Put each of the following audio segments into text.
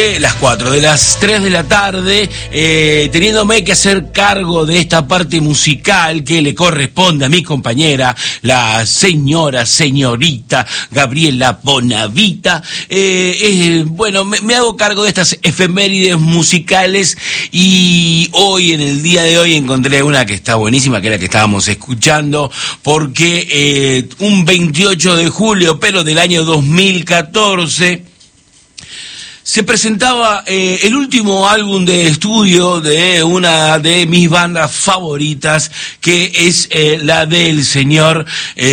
Las 4 de las 3 de la tarde, teniéndome que hacer cargo de esta parte musical que le corresponde a mi compañera, la señorita Gabriela Bonavita. Bueno, me hago cargo de estas efemérides musicales y hoy, en el día de hoy, encontré una que está buenísima, que es la que estábamos escuchando, porque un 28 de julio, pero del año 2014... se presentaba el último álbum de estudio de una de mis bandas favoritas, que es la del señor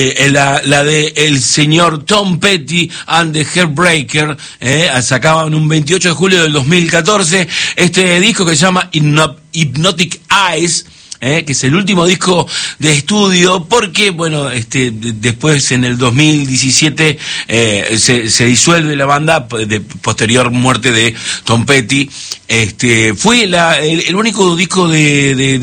Tom Petty and the Heartbreakers. Sacaban un 28 de julio del 2014 este disco que se llama Hypnotic Eyes, que es el último disco de estudio, porque bueno, después en el 2017 se disuelve la banda de posterior muerte de Tom Petty. Fue el único disco de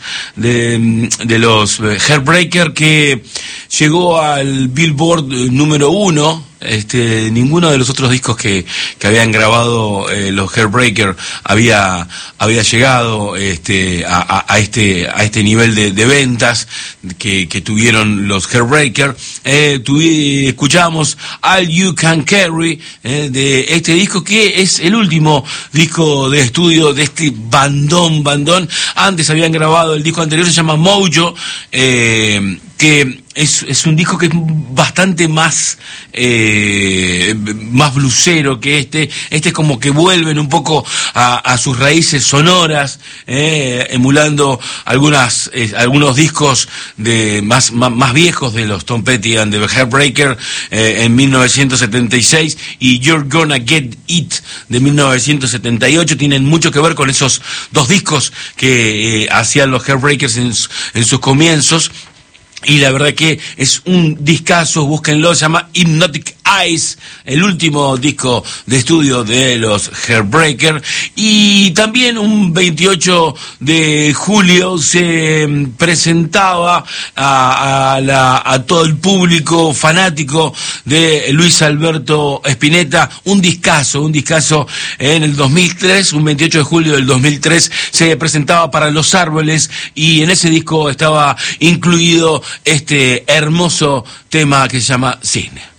los Heartbreakers que llegó al Billboard número 1. Ninguno de los otros discos que habían grabado los Heartbreakers había llegado a este nivel de ventas que tuvieron los Heartbreakers. Escuchamos All You Can Carry de este disco, que es el último disco de estudio de este bandón. Antes habían grabado el disco anterior, se llama Mojo, que es un disco que es bastante más blusero que este. Es como que vuelven un poco a sus raíces sonoras, emulando algunos discos más viejos de los Tom Petty and the Heartbreakers en 1976, y You're Gonna Get It de 1978. Tienen mucho que ver con esos dos discos que hacían los Heartbreakers en sus comienzos. Y la verdad que es un discazo, búsquenlo, se llama Hypnotic Eyes, el último disco de estudio de los Heartbreakers. Y también un 28 de julio se presentaba a todo el público fanático de Luis Alberto Spinetta un discazo en el 2003, un 28 de julio del 2003 se presentaba para Los Árboles, y en ese disco estaba incluido este hermoso tema que se llama Cine.